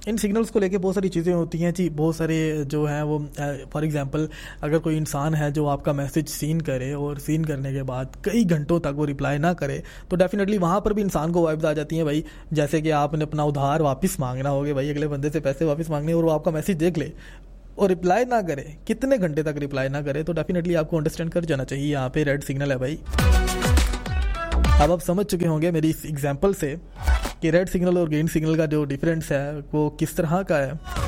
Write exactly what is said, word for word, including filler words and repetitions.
इन signals को लेके बहुत सारी चीज़ें होती हैं जी। बहुत सारे जो हैं वो फॉर एग्जांपल अगर कोई इंसान है जो आपका मैसेज सीन करे और सीन करने के बाद कई घंटों तक वो रिप्लाई ना करे, तो डेफिनेटली वहाँ पर भी इंसान को वाइब्स आ जाती हैं भाई। जैसे कि आपने अपना उधार वापस मांगना होगा भाई, अगले बंदे से पैसे वापस मांगने और वो आपका मैसेज देख ले और रिप्लाई ना करे, कितने घंटे तक रिप्लाई ना करे, तो डेफिनेटली आपको अंडरस्टैंड कर जाना चाहिए यहाँ पे रेड सिग्नल है भाई। अब आप समझ चुके होंगे मेरी इस एग्जांपल से कि रेड सिग्नल और ग्रीन सिग्नल का जो डिफरेंस है वो किस तरह का है।